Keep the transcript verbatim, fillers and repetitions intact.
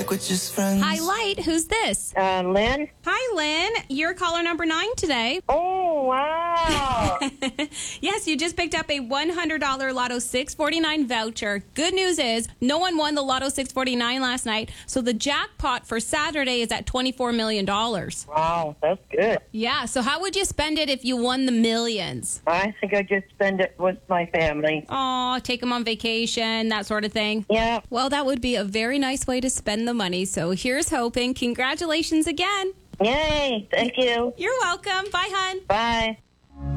like we're just friends. Hi, Light. Who's this? Uh, Lynn? Hi, Lynn. You're caller number nine today. Oh, wow. Yes, you just picked up a one hundred dollars Lotto six forty-nine voucher. Good news is no one won the Lotto six forty-nine last night, so the jackpot for Saturday is at twenty-four million dollars. Wow, that's good. Yeah, so how would you spend it if you won the millions? I think I'd just spend it with my family. Oh, take them on vacation, that sort of thing. Yeah. Well, that would be a very nice way to spend the money, so here's hoping. Congratulations again. Yay, thank you. You're welcome. Bye, hon. Bye.